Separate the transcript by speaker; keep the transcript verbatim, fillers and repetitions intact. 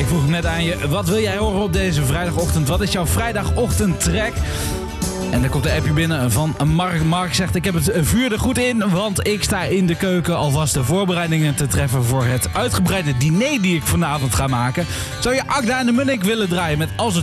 Speaker 1: ik vroeg net aan je, wat wil jij horen op deze vrijdagochtend? Wat is jouw vrijdagochtendtrack? En dan komt de appje binnen van Mark. Mark zegt, ik heb het vuur er goed in, want ik sta in de keuken alvast de voorbereidingen te treffen voor het uitgebreide diner die ik vanavond ga maken. Zou je Agda en de Munnik willen draaien met Als het